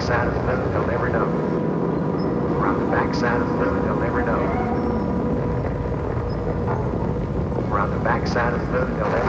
backside of the moon, they'll never know. We're on the backside of the moon, they'll never know. We're on the backside of the moon, they'll never know.